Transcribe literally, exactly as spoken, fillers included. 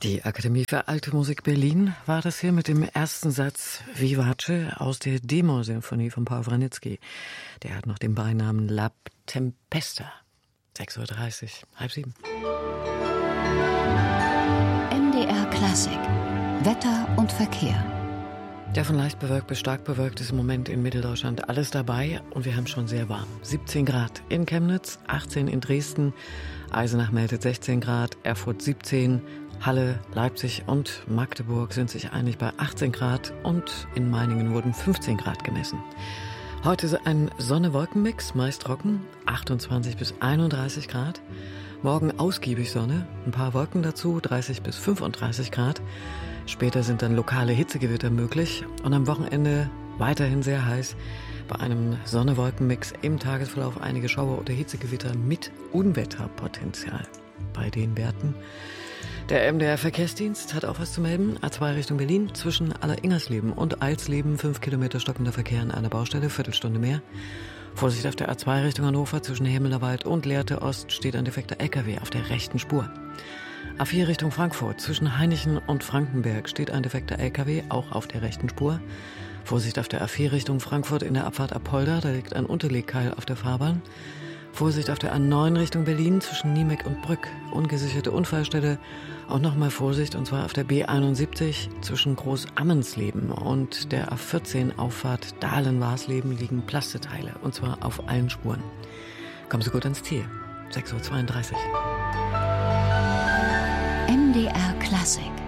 Die Akademie für Alte Musik Berlin war das hier mit dem ersten Satz Vivace aus der D-Moll-Sinfonie von Paul Wranitzky. Der hat noch den Beinamen La Tempesta. sechs Uhr dreißig, halb sieben. M D R Klassik. Wetter und Verkehr. Ja, von leicht bewölkt bis stark bewölkt ist im Moment in Mitteldeutschland alles dabei und wir haben schon sehr warm. siebzehn Grad in Chemnitz, achtzehn in Dresden, Eisenach meldet sechzehn Grad, Erfurt siebzehn, Halle, Leipzig und Magdeburg sind sich einig bei achtzehn Grad und in Meiningen wurden fünfzehn Grad gemessen. Heute ein Sonne-Wolken-Mix, meist trocken, achtundzwanzig bis einunddreißig Grad. Morgen ausgiebig Sonne, ein paar Wolken dazu, dreißig bis fünfunddreißig Grad. Später sind dann lokale Hitzegewitter möglich und am Wochenende weiterhin sehr heiß. Bei einem Sonne-Wolken-Mix im Tagesverlauf einige Schauer oder Hitzegewitter mit Unwetterpotenzial. Bei den Werten. Der M D R-Verkehrsdienst hat auch was zu melden. A zwei Richtung Berlin zwischen Aller-Ingersleben und Eilsleben. Fünf Kilometer stockender Verkehr an einer Baustelle, Viertelstunde mehr. Vorsicht auf der A zwei Richtung Hannover zwischen Hemmelerwald und Lehrte Ost steht ein defekter L K W auf der rechten Spur. A vier Richtung Frankfurt zwischen Hainichen und Frankenberg steht ein defekter L K W auch auf der rechten Spur. Vorsicht auf der A vier Richtung Frankfurt in der Abfahrt Apolda, da liegt ein Unterlegkeil auf der Fahrbahn. Vorsicht auf der A neun Richtung Berlin zwischen Niemeck und Brück, ungesicherte Unfallstelle. Auch nochmal Vorsicht, und zwar auf der B einundsiebzig zwischen Groß-Ammensleben und der A vierzehn Auffahrt Dahlen-Warsleben liegen Plasteteile, und zwar auf allen Spuren. Kommen Sie gut ans Ziel. sechs Uhr zweiunddreißig. M D R Klassik.